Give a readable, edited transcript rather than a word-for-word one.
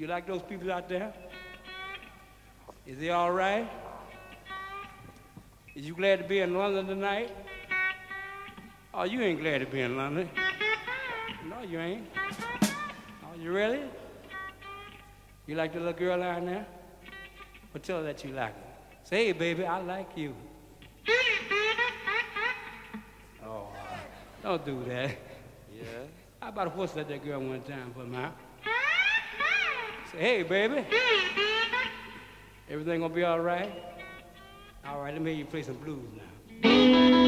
You like those people out there? Is he all right? Is you glad to be in London tonight? Oh, you ain't glad to be in London. No, you ain't. Oh, you really? You like the little girl down there? Well, tell her that you like her. Say, hey, baby, I like you. Oh, don't do that. Yeah. How about a whistle at that girl one time for me? Say, hey, baby. Everything gonna be all right? All right, let me hear you play some blues now.